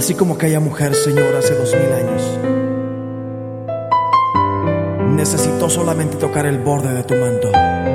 Así como aquella mujer, Señor, hace 2000 años, necesitó solamente tocar el borde de tu manto,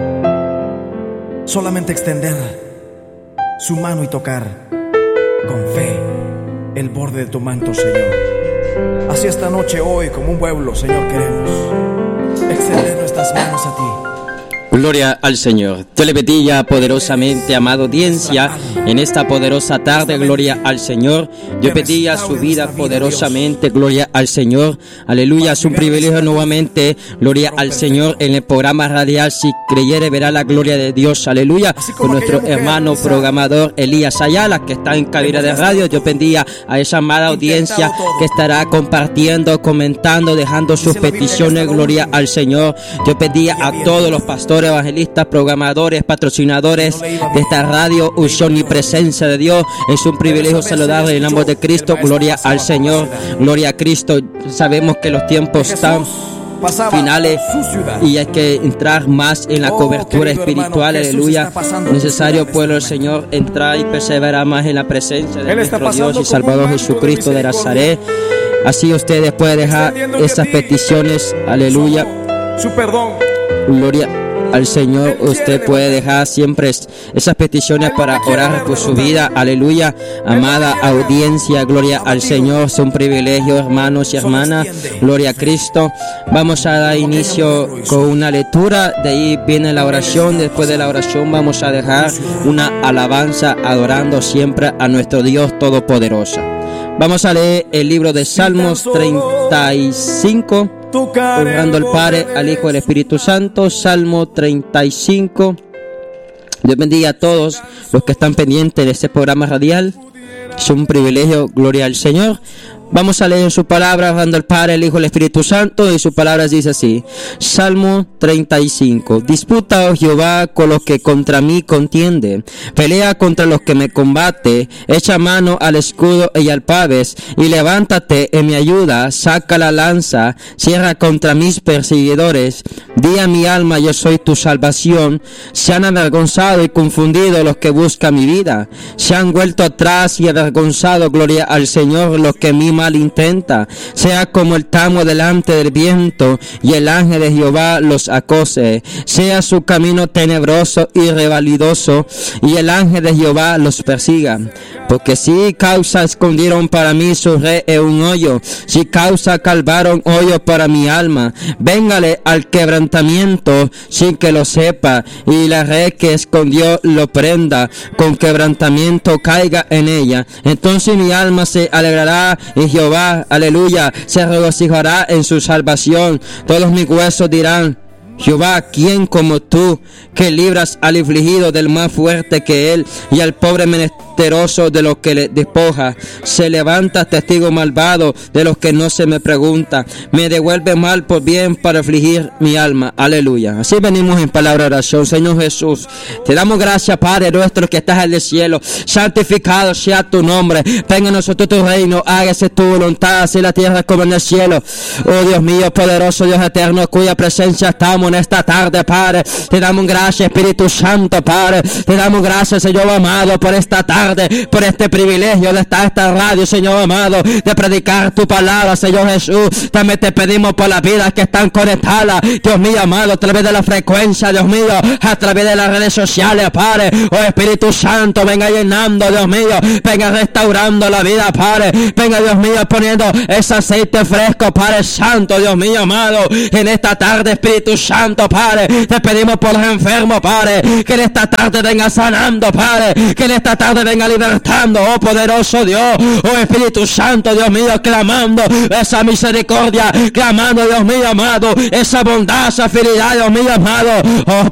solamente extender su mano y tocar con fe el borde de tu manto, Señor. Así esta noche, hoy, como un pueblo, Señor, queremos extender nuestras manos a ti. Gloria al Señor. Dios le bendiga poderosamente, amada audiencia, en esta poderosa tarde. Gloria al Señor. Dios bendiga su vida poderosamente. Gloria al Señor. Aleluya. Es un privilegio nuevamente. Gloria al Señor en el programa radial. Si creyere, verá la gloria de Dios. Aleluya. Con nuestro hermano programador Elías Ayala, que está en cabina de radio. Dios bendiga a esa amada audiencia que estará compartiendo, comentando, dejando sus peticiones. Gloria al Señor. Dios bendiga a todos los pastores, evangelistas, programadores, patrocinadores de esta radio, unción y presencia de Dios. Es un privilegio saludarle en el nombre de Cristo. Gloria al Señor, gloria a Cristo. Sabemos que los tiempos están finales y hay que entrar más en la cobertura espiritual. Aleluya. Necesario, pueblo del Señor, entrar y perseverar más en la presencia de nuestro Dios y Salvador Jesucristo de Nazaret. Así ustedes pueden dejar esas peticiones. Aleluya. Su perdón. Gloria al Señor. Usted puede dejar siempre esas peticiones para orar por su vida. Aleluya. Amada audiencia, gloria al Señor. Es un privilegio, hermanos y hermanas. Gloria a Cristo. Vamos a dar inicio con una lectura. De ahí viene la oración. Después de la oración vamos a dejar una alabanza adorando siempre a nuestro Dios Todopoderoso. Vamos a leer el libro de Salmos 35. Honrando al Padre, al Hijo y al Espíritu Santo. Salmo 35. Dios bendiga a todos los que están pendientes de este programa radial. Es un privilegio, gloria al Señor. Vamos a leer su palabra, honrando al Padre, al Hijo y al Espíritu Santo. Y su palabra dice así. Salmo 35. Disputa, oh Jehová, con los que contra mí contienden. Pelea contra los que me combate. Echa mano al escudo y al paves. Y levántate en mi ayuda. Saca la lanza. Cierra contra mis perseguidores. Di a mi alma, yo soy tu salvación. Se han avergonzado y confundido los que buscan mi vida. Se han vuelto atrás y avergonzado, gloria al Señor, los que mi mal intenta. Sea como el tamo delante del viento, y el ángel de Jehová los acose. Sea su camino tenebroso y revalidoso, y el ángel de Jehová los persiga. Porque si causa escondieron para mí su red en un hoyo, si causa calvaron hoyo para mi alma, véngale al quebrantamiento sin que lo sepa, y la red que escondió lo prenda, con quebrantamiento caiga en ella. Entonces mi alma se alegrará y Jehová, aleluya, se regocijará en su salvación. Todos mis huesos dirán: Jehová, ¿quién como tú, que libras al afligido del más fuerte que él, y al pobre menesteroso de los que le despoja? Se levanta testigo malvado de los que no se me pregunta. Me devuelve mal por bien para afligir mi alma. Aleluya. Así venimos en palabra de oración. Señor Jesús, te damos gracias, Padre nuestro que estás en el cielo. Santificado sea tu nombre. Venga a nosotros tu reino. Hágase tu voluntad, así en la tierra como en el cielo. Oh Dios mío, poderoso Dios eterno, cuya presencia estamos en esta tarde, Padre. Te damos gracias, Espíritu Santo, Padre. Te damos gracias, Señor amado, por esta tarde, por este privilegio de estar en esta radio, Señor amado, de predicar tu palabra, Señor Jesús. También te pedimos por las vidas que están conectadas, Dios mío amado, a través de la frecuencia, Dios mío, a través de las redes sociales, Padre. Oh Espíritu Santo, venga llenando, Dios mío, venga restaurando la vida, Padre. Venga, Dios mío, poniendo ese aceite fresco, Padre Santo, Dios mío amado, en esta tarde, Espíritu Santo, Padre. Te pedimos por los enfermos, Padre, que en esta tarde venga sanando, Padre, que en esta tarde venga libertando, oh poderoso Dios, oh Espíritu Santo, Dios mío, clamando esa misericordia, clamando, Dios mío amado, esa bondad, esa fidelidad, Dios mío amado, oh